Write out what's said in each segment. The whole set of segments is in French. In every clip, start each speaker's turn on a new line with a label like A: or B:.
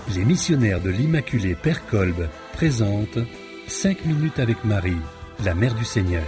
A: Les missionnaires de l'Immaculée Père Kolb présentent 5 minutes avec Marie, la Mère du Seigneur.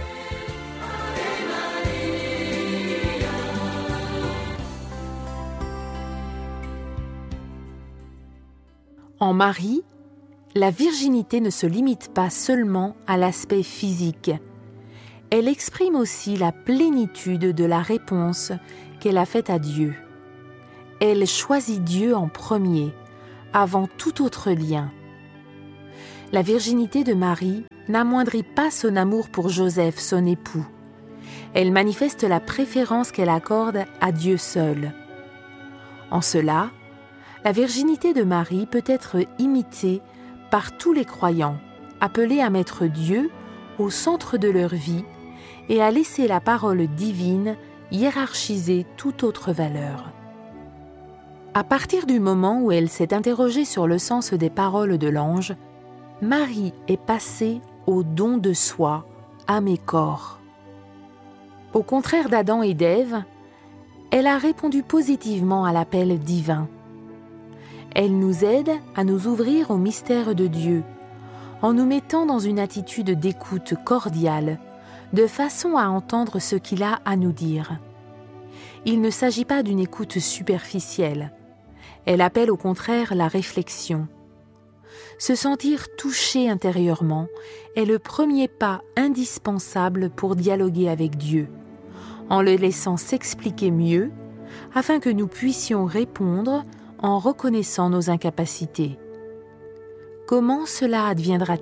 B: En Marie, la virginité ne se limite pas seulement à l'aspect physique. Elle exprime aussi la plénitude de la réponse qu'elle a faite à Dieu. Elle choisit Dieu en premier, avant tout autre lien. La virginité de Marie n'amoindrit pas son amour pour Joseph, son époux. Elle manifeste la préférence qu'elle accorde à Dieu seul. En cela, la virginité de Marie peut être imitée par tous les croyants, appelés à mettre Dieu au centre de leur vie et à laisser la parole divine hiérarchiser toute autre valeur. À partir du moment où elle s'est interrogée sur le sens des paroles de l'ange, Marie est passée au don de soi, âme et corps. Au contraire d'Adam et d'Ève, elle a répondu positivement à l'appel divin. Elle nous aide à nous ouvrir au mystère de Dieu, en nous mettant dans une attitude d'écoute cordiale, de façon à entendre ce qu'il a à nous dire. Il ne s'agit pas d'une écoute superficielle. Elle appelle au contraire la réflexion. Se sentir touché intérieurement est le premier pas indispensable pour dialoguer avec Dieu, en le laissant s'expliquer mieux, afin que nous puissions répondre en reconnaissant nos incapacités. Comment cela adviendra-t-il ?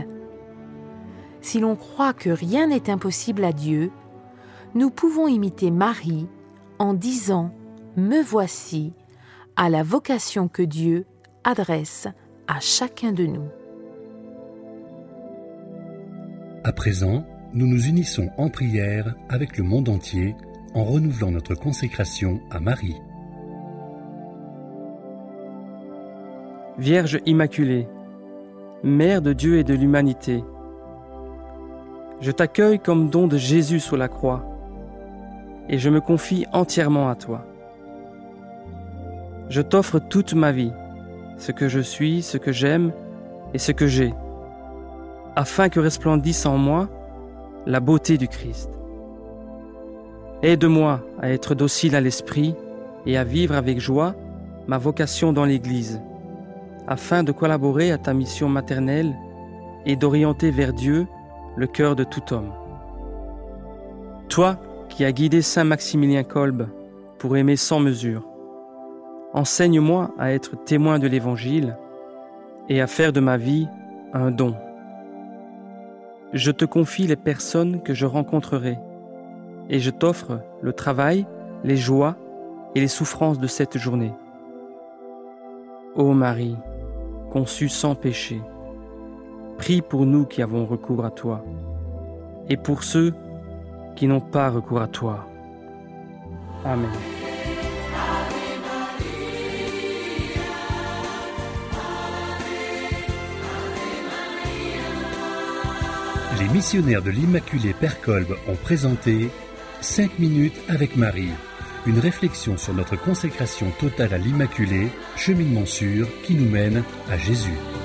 B: Si l'on croit que rien n'est impossible à Dieu, nous pouvons imiter Marie en disant « Me voici » à la vocation que Dieu adresse à chacun de nous.
A: À présent, nous nous unissons en prière avec le monde entier en renouvelant notre consécration à Marie.
C: Vierge Immaculée, Mère de Dieu et de l'humanité, je t'accueille comme don de Jésus sur la croix et je me confie entièrement à toi. Je t'offre toute ma vie, ce que je suis, ce que j'aime et ce que j'ai, afin que resplendisse en moi la beauté du Christ. Aide-moi à être docile à l'esprit et à vivre avec joie ma vocation dans l'Église, afin de collaborer à ta mission maternelle et d'orienter vers Dieu le cœur de tout homme. Toi qui as guidé Saint Maximilien Kolb pour aimer sans mesure, enseigne-moi à être témoin de l'Évangile et à faire de ma vie un don. Je te confie les personnes que je rencontrerai et je t'offre le travail, les joies et les souffrances de cette journée. Ô Marie, conçue sans péché, prie pour nous qui avons recours à toi et pour ceux qui n'ont pas recours à toi. Amen.
A: Les missionnaires de l'Immaculée Père Kolb ont présenté 5 minutes avec Marie, une réflexion sur notre consécration totale à l'Immaculée, cheminement sûr qui nous mène à Jésus.